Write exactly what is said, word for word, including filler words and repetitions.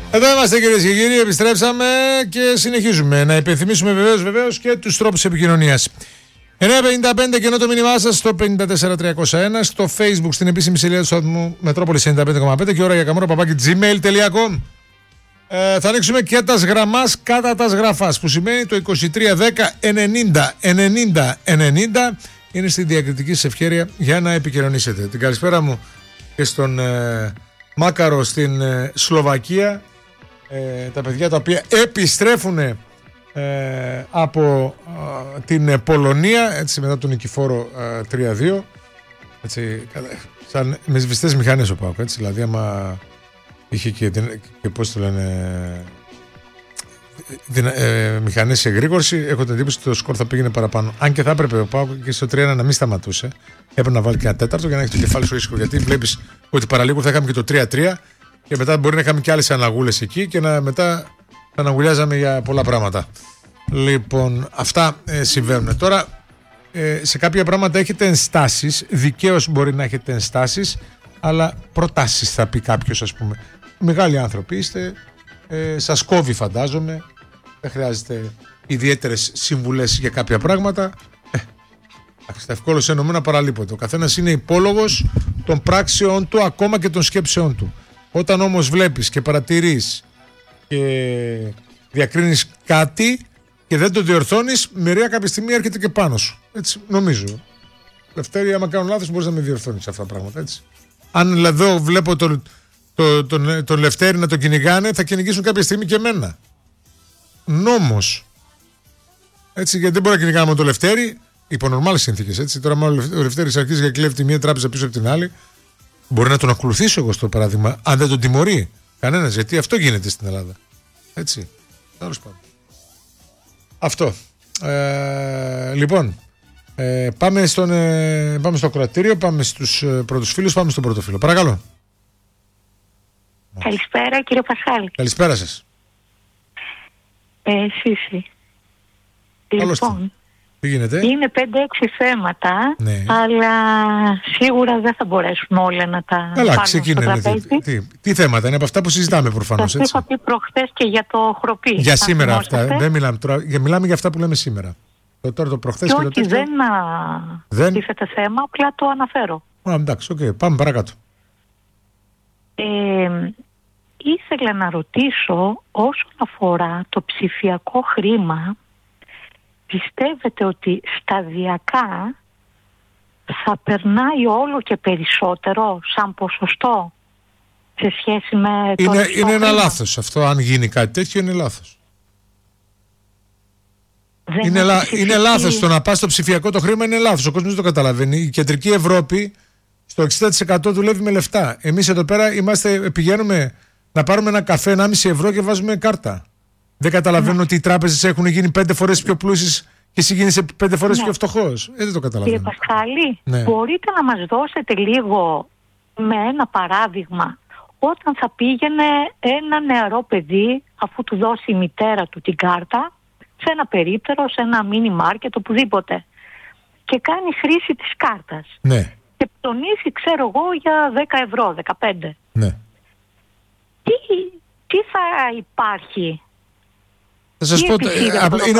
Εδώ είμαστε κυρίες και κύριοι, επιστρέψαμε και συνεχίζουμε να υπενθυμίσουμε βεβαίως, βεβαίως και τους τρόπους επικοινωνίας. εννιά πενήντα πέντε και ενώ το μήνυμά σας στο πέντε τέσσερα τριακόσια ένα, στο Facebook, στην επίσημη σελίδα του σταθμού Μετρόπολης ενενήντα πέντε κόμμα πέντε και ώρα για καμόρα παπάκι gmail τελεία com. Ε, θα ανοίξουμε και τα σγραμμάς κατά τα σγραφάς, που σημαίνει το είκοσι τρία δέκα ενενήντα ενενήντα ενενήντα είναι στη διακριτική σας ευχέρεια για να επικοινωνήσετε. Την καλησπέρα μου και στον ε, Μάκαρο στην ε, Σλοβακία, ε, τα παιδιά τα οποία επιστρέφουν ε, από ε, την ε, Πολωνία, έτσι, μετά τον νικηφόρο ε, τρία δύο, έτσι, σαν με σβηστές μηχανές ο ΠΑΟΚ, έτσι, δηλαδή άμα είχε και, και πώς το λένε, δυνα, ε, μηχανές σε εγρήγορση, έχω την εντύπωση ότι το σκορ θα πήγαινε παραπάνω. Αν και θα έπρεπε ο ΠΑΟΚ και στο τρία ένα να μην σταματούσε, έπρεπε να βάλει και ένα τέταρτο για να έχει το κεφάλι σου ήσυχο. Γιατί βλέπεις ότι παραλίγο θα είχαμε και το τρία τρία και μετά μπορεί να είχαμε και άλλες αναγούλες εκεί και να, μετά θα αναγουλιάζαμε για πολλά πράγματα. Λοιπόν, αυτά ε, συμβαίνουν. Τώρα, ε, σε κάποια πράγματα έχετε ενστάσεις, δικαίως μπορεί να έχετε ενστάσεις, αλλά προτάσεις θα πει κάποιος, ας πούμε. Μεγάλοι άνθρωποι είστε, ε, σας κόβει φαντάζομαι, δεν χρειάζεται ιδιαίτερες συμβουλές για κάποια πράγματα. Ε, τα ευκόλως εννοούμενα παραλείπονται. Ο καθένας είναι υπόλογος των πράξεων του, ακόμα και των σκέψεών του. Όταν όμως βλέπεις και παρατηρείς και διακρίνεις κάτι και δεν το διορθώνεις, μοιραία κάποια στιγμή έρχεται και πάνω σου. Έτσι νομίζω. Λευτέρη, άμα κάνω λάθος μπορείς να με διορθώνεις αυτά τα πράγματα, έτσι. Αν εδώ βλέπω τον, τον, τον, τον Λευτέρη να τον κυνηγάνε, θα κυνηγήσουν κάποια στιγμή και εμένα. Νόμος. Έτσι, γιατί δεν μπορεί να κυνηγάμε τον Λευτέρη υπό νορμάλες συνθήκες. Έτσι. Τώρα, μάλλον ο Λευτέρης αρχίζει και κλέβει τη μία τράπεζα πίσω από την άλλη, μπορεί να τον ακολουθήσω εγώ στο παράδειγμα, αν δεν τον τιμωρεί κανένας, γιατί αυτό γίνεται στην Ελλάδα. Έτσι. Τέλος πάντων. Αυτό. Ε, λοιπόν. Ε, πάμε, στον, ε, πάμε στο κρατήριο, πάμε στους ε, πρώτους φίλους, πάμε στον πρώτο φίλο. Παρακαλώ. Καλησπέρα κύριε Πασχάλη. Καλησπέρα σας. Ε, Σύση. Λοιπόν, τι γίνεται? Είναι πέντε έξι θέματα, ναι. αλλά σίγουρα δεν θα μπορέσουν όλα να τα Καλά, πάρουν ξεκινάνε. στο τραπέζι. Τι, τι, τι θέματα είναι από αυτά που συζητάμε προφανώς, σας είχα πει προχθές και για το χροπί. Για σήμερα αυτά, δεν μιλάμε τώρα, μιλάμε για αυτά που λέμε σήμερα. Το, τώρα το προχθές και, και, και το δεν, δεν τίθεται θέμα, απλά το αναφέρω. Α, εντάξει, okay. Πάμε παρακάτω. Ε, ήθελα να ρωτήσω όσον αφορά το ψηφιακό χρήμα, πιστεύετε ότι σταδιακά θα περνάει όλο και περισσότερο σαν ποσοστό σε σχέση με το είναι, είναι ένα χρήμα? λάθος αυτό, αν γίνει κάτι τέτοιο είναι λάθος. Δεν είναι, λα... είναι λάθος το να πας στο ψηφιακό το χρήμα, είναι λάθος. Ο κόσμος δεν το καταλαβαίνει. Η κεντρική Ευρώπη στο εξήντα τοις εκατό δουλεύει με λεφτά. Εμείς εδώ πέρα είμαστε, πηγαίνουμε να πάρουμε ένα καφέ ενάμιση ευρώ και βάζουμε κάρτα. Δεν καταλαβαίνουν ναι. ότι οι τράπεζες έχουν γίνει πέντε φορές πιο πλούσιες και εσύ γίνεσαι πέντε φορές ναι. πιο φτωχός. Ε, δεν το καταλαβαίνω. Κύριε Πασχάλη, ναι. μπορείτε να μας δώσετε λίγο με ένα παράδειγμα όταν θα πήγαινε ένα νεαρό παιδί, αφού του δώσει η μητέρα του την κάρτα, σε ένα περίπτερο, σε ένα μίνι μάρκετ, οπουδήποτε, και κάνει χρήση της κάρτας. Ναι. Και πτωνίσει, ξέρω εγώ, για δέκα ευρώ, δεκαπέντε. Ναι. Τι, τι θα υπάρχει? Θα σας πω, ε, είναι